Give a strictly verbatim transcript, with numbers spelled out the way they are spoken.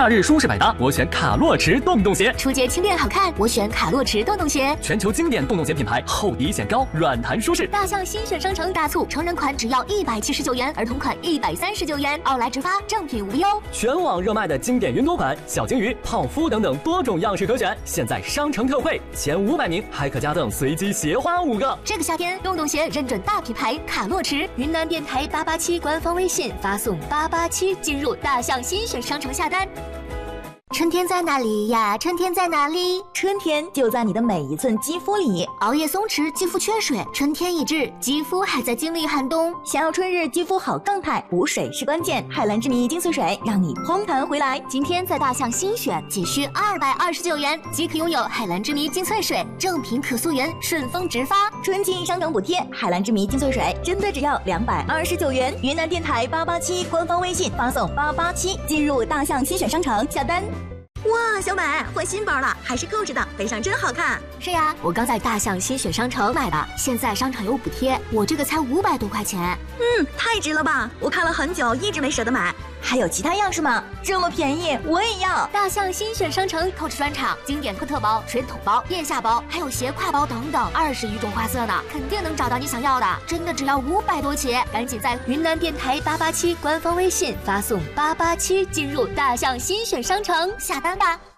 夏日舒适百搭，我选卡洛驰洞洞鞋。 出街轻便好看，我选卡洛驰洞洞鞋。 全球经典洞洞鞋品牌，厚底显高，软弹舒适。 大象新选商城大促，成人款只要一百七十九元，儿童款一百三十九元，奥莱直发，正品无忧。 全网热卖的经典云朵款、小鲸鱼、泡芙等等多种样式可选，现在商城特惠，前五百名还可加赠随机鞋花五个。 这个夏天，洞洞鞋认准大品牌卡洛驰，云南电台八八七官方微信发送八八七进入大象新选商城下单。春天在哪里呀？春天在哪里？ 春天就在你的每一寸肌肤里。 熬夜松弛，肌肤缺水，春天已至，肌肤还在经历寒冬。 想要春日肌肤好状态，补水是关键。海蓝之谜精粹水让你嘭弹回来。 今天在大象新选，仅需二百二十九元即可拥有海蓝之谜精粹水，正品可溯源，顺丰直发。 春季商城补贴，海蓝之谜精粹水真的只要两百二十九元。云南电台八八七官方微信发送八八七进入大象新选商城下单。哇，小美换新包了，还是购置的，背上真好看。 是呀，我刚在大象新选商城买的，现在商场有补贴，我这个才五百多块钱。 嗯，太值了吧！我看了很久，一直没舍得买。还有其他样式吗？这么便宜，我也要。 大象新选商城购置专场，经典托特包、水桶包、腋下包，还有斜挎包等等，二十余种花色呢，肯定能找到你想要的。真的只要五百多起，赶紧在云南电台八八七官方微信发送八八七进入大象新选商城下单吧。